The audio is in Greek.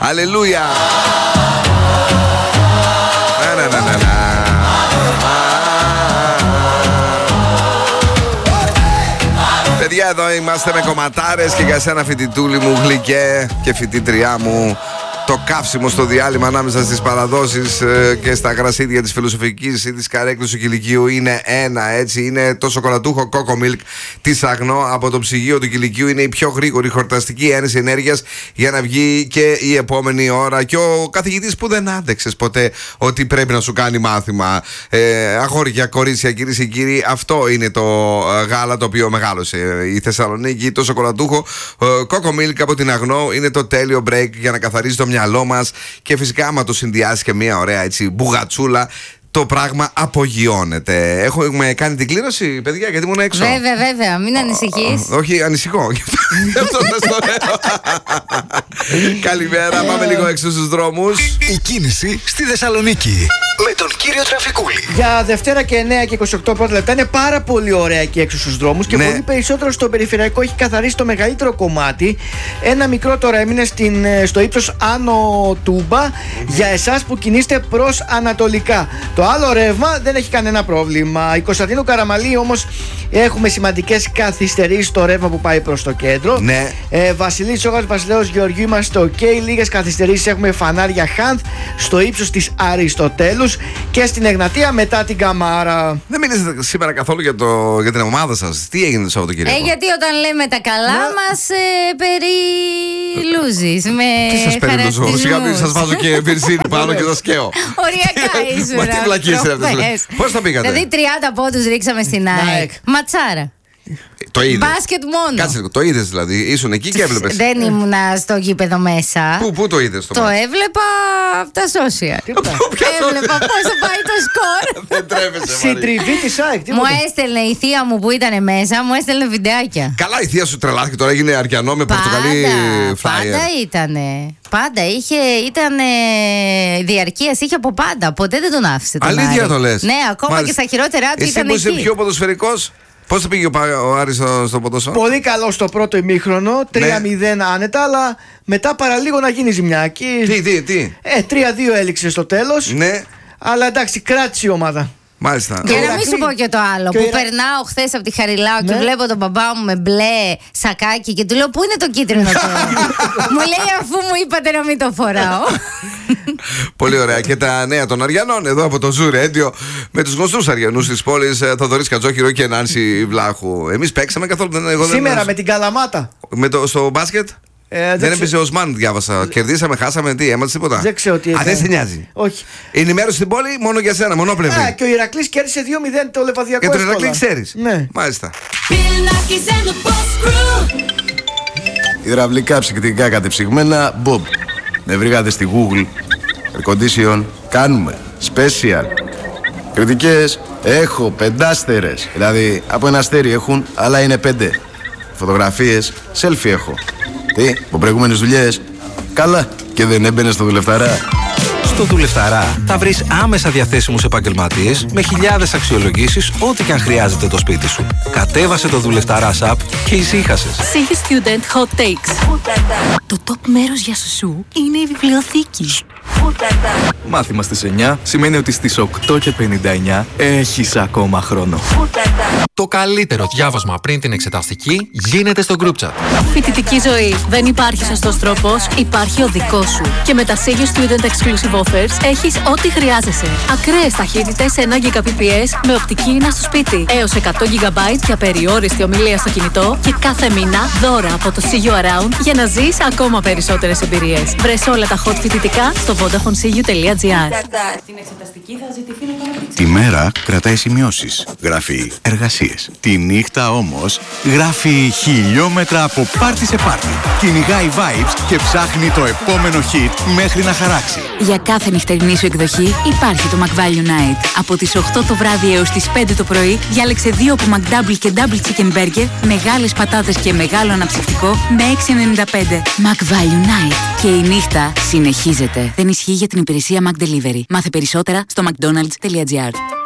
Αλληλούια. Παιδιά, εδώ είμαστε με κομματάρες και για σένα φοιτητούλη μου γλυκέ και φοιτήτριά μου. Το καύσιμο στο διάλειμμα ανάμεσα στις παραδόσεις και στα γρασίδια της Φιλοσοφικής ή της Καρέκλου του Κηλικείου είναι ένα, έτσι. Είναι το σοκολατούχο Coco Milk της Αγνό από το ψυγείο του Κηλικείου. Είναι η πιο γρήγορη χορταστική ένεση ενέργειας για να βγει και η επόμενη ώρα. Και ο καθηγητής που δεν άντεξες ποτέ ότι πρέπει να σου κάνει μάθημα. Αγόρια, κορίτσια, κυρίες και κύριοι, αυτό είναι το γάλα το οποίο μεγάλωσε η Θεσσαλονίκη. Το σοκολατούχο Coco Milk από την Αγνό είναι το τέλειο break για να καθαρίζει το μυαλό μας και φυσικά άμα το συνδυάσει και μια ωραία έτσι μπουγατσούλα, το πράγμα απογειώνεται. Έχουμε κάνει την κλήρωση, παιδιά, γιατί ήμουν έξω. Βέβαια, μην ανησυχείς. Όχι, ανησυχώ. Αυτό σας το λέω. Καλημέρα, πάμε λίγο έξω στους δρόμους. Η κίνηση στη Θεσσαλονίκη με τον κύριο Τραφικούλη. Για Δευτέρα και 9 και 28 πρώτα λεπτά είναι πάρα πολύ ωραία εκεί έξω στους δρόμους και πολύ περισσότερο στο περιφερειακό έχει καθαρίσει το μεγαλύτερο κομμάτι. Ένα μικρό τώρα έμεινε στο ύψος Άνω Τούμπα για εσάς που κινείστε προς ανατολικά. Το άλλο ρεύμα δεν έχει κανένα πρόβλημα. Η Κωνσταντίνου Καραμαλή όμως έχουμε σημαντικές καθυστερήσεις στο ρεύμα που πάει προς το κέντρο. Ναι. Βασιλής Σόγας, Βασιλέως Γεωργίου είμαστε ok. Λίγες καθυστερήσεις έχουμε φανάρια Χάνθ στο ύψος της Αριστοτέλους και στην Εγνατία μετά την Καμάρα. Δεν μιλήσατε σήμερα καθόλου για την ομάδα σας. Τι έγινε το Σαββατοκύριακο? Γιατί όταν λέμε τα καλά μας περιλούζεις με τι σας περιλούζω? Σιγά μην σας βάζω και βενζίνη πάνω και σας καίω. Οριακά ήσουν. Μα τι βλακίες είναι αυτές? Πώς τα πήγατε? Δηλαδή 30 πόντους ρίξαμε στην ΑΕΚ. Ματσάρα. Το είδες? Μπάσκετ μόνο. Κάτσε λίγο, το είδες δηλαδή? Ήσουν εκεί και έβλεπες? Δεν ήμουνα στο γήπεδο μέσα. Πού το είδες? Το έβλεπα από τα social. Έβλεπα πώς θα πάει το σκορ. Δεν τρέπεσαι, Συντριβή της ΑΕΚ. Μου έστελνε η θεία μου που ήταν μέσα, μου έστελνε βιντεάκια. Καλά, η θεία σου τρελάθηκε τώρα, έγινε αριανό με πορτοκαλί φλάιερ. Πάντα ήτανε. Πάντα ήταν διαρκείας, είχε από πάντα. Ποτέ δεν τον άφησε τον Αλήθεια Άρη. το λες? Ναι, ακόμα και στα χειρότερά του ήταν εκεί. Εσύ που είσαι πιο ποδοσφαιρικός, πώς θα πήγε ο Άρης στο ποδόσφαιρο? Πολύ καλό στο πρώτο ημίχρονο, 3-0 άνετα, αλλά μετά παραλίγο να γίνει ζημιάκι. Τι? 3-2 έληξε στο τέλος. Ναι. Αλλά εντάξει, κράτησε η ομάδα. Μάλιστα. Για να μην σου πω και το άλλο. Που περνάω χθες από τη Χαριλάου και βλέπω τον μπαμπά μου με μπλε σακάκι και του λέω πού είναι το κίτρινο τώρα? Μου λέει αφού μου είπατε να μην το φοράω. Πολύ ωραία. Και τα νέα των Αριανών εδώ από το Zoo Radio με τους γνωστούς Αριανούς της πόλης, Θοδωρής Κατζόχυρο και Νάνση Βλάχου. Εμείς παίξαμε καθόλου? Σήμερα με την Καλαμάτα. Στο μπάσκετ? Δεν έπαιζε ο Οσμάν, διάβασα. Κερδίσαμε, χάσαμε, τι, έμαθες τίποτα? Δεν ξέρω τι δεν σε νοιάζει? Όχι. Η ενημέρωση στην πόλη μόνο για σένα, μονόπλευρη. Και ο Ηρακλής κέρδισε 2-0 το Λεβαδιακό. Και τον Ηρακλή ξέρεις? Ναι. Μάλιστα. Υδραυλικά ψυκτικά κατεψυγμένα Bob. Με βρήκατε στη Google. Air condition κάνουμε. Special. Κριτικές έχω 5 άστερες. Δηλαδή από ένα αστέρι έχουν, αλλά είναι 5. Φωτογραφίες, selfie έχω. Τι, από προηγούμενες δουλειές? Καλά, και δεν έμπαινε στο Δουλευταρά. Στο Δουλευταρά θα βρεις άμεσα διαθέσιμους επαγγελματίες με χιλιάδες αξιολογήσεις, ό,τι και αν χρειάζεται το σπίτι σου. Κατέβασε το Δουλευταράς app και ησύχασες. Sige Student Hot Takes. Το top μέρος για σουσού είναι η βιβλιοθήκη. Μάθημα στις 9 σημαίνει ότι στις 8:59 έχεις ακόμα χρόνο. Το καλύτερο διάβασμα πριν την εξεταστική γίνεται στο group chat. Φοιτητική ζωή. Δεν υπάρχει σωστός τρόπος, υπάρχει ο δικός σου. Και με τα Sige Student Exclusive Offers έχεις ό,τι χρειάζεσαι. Ακραίες ταχύτητες 1 Gbps με οπτική ίνα στο σπίτι. Έως 100 GB για περιόριστη ομιλία στο κινητό. Και κάθε μήνα δώρα από το See You Around για να ζεις ακόμα περισσότερες εμπειρίες. Βρες όλα τα hot φοιτητικά στο VodafoneSeeYou.gr. Την εξεταστική θα ζητηθεί να κάνω Τη μέρα κρατάει σημειώσεις. Γράφει εργασίες. Τη νύχτα όμως γράφει χιλιόμετρα από πάρτι σε πάρτι. Κυνηγάει vibes και ψάχνει το επόμενο hit μέχρι να χαράξει. Για κάθε νυχτερινή σου εκδοχή υπάρχει το McValue Night. Από τις 8 το βράδυ έως τις 5 το πρωί διάλεξε 2 από McDouble και Double Chicken Burger, μεγάλες πατάτες και μεγάλο αναψυκτικό με 6,95. McValue Night. Και η νύχτα συνεχίζεται. Δεν ισχύει για την υπηρεσία McDelivery. Μάθε περισσότερα στο mcdonalds.gr.